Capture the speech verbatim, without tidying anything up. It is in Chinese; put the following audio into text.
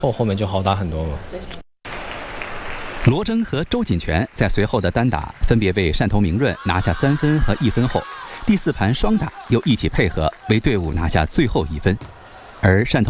后后面就好打很多嘛。 罗铮和周锦泉在随后的单打分别为汕头明润拿下三分和一分后，第四盘双打又一起配合为队伍拿下最后一分，而汕头。